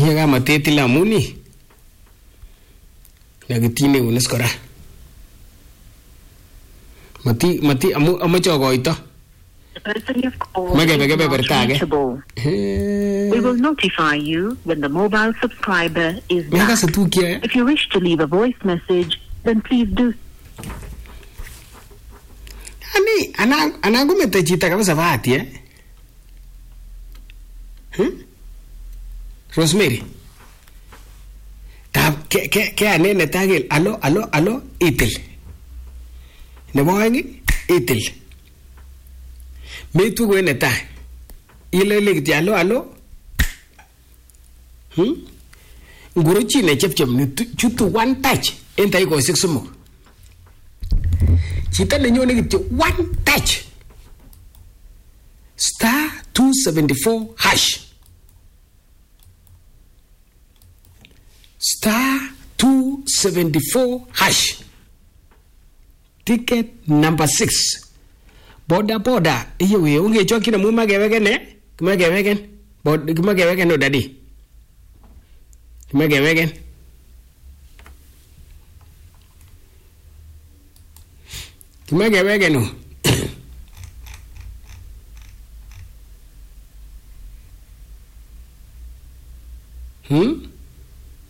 Iya kama teti la muni. Nagitine unes kora. Mati amacho goito. The person you've called is not reachable. We will notify you when the mobile subscriber is back. If you wish to leave a voice message, then please do. Anangu metachita kabisa vati Rosemary. Tab ke anene tagel alo itil. Nebo angi itil. Metu go neta. Ile giti alo. Nguruchi ne chepchem chutu one touch entai ko 6 mo. Chita ne nyone giti one touch. Star 274 hash. Star 274 hash. Ticket number 6. Boda. Iyo we unge choki na muma gewegen ne? Kuma gewegen. Kuma gewegen no daddy. Kuma gewegen. Kuma gewegen no.